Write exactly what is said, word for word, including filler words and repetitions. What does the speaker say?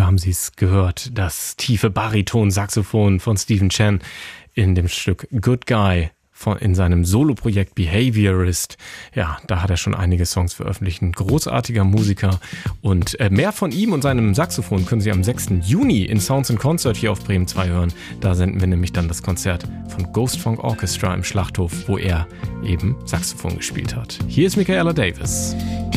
haben Sie es gehört, das tiefe Bariton-Saxophon von Stephen Chen in dem Stück Good Guy von, in seinem Soloprojekt Behaviorist. Ja, da hat er schon einige Songs veröffentlicht. Ein großartiger Musiker. Und äh, mehr von ihm und seinem Saxophon können Sie am sechsten Juni in Sounds and Concert hier auf Bremen zwei hören. Da senden wir nämlich dann das Konzert von Ghost Funk Orchestra im Schlachthof, wo er eben Saxophon gespielt hat. Hier ist Michaela Davis.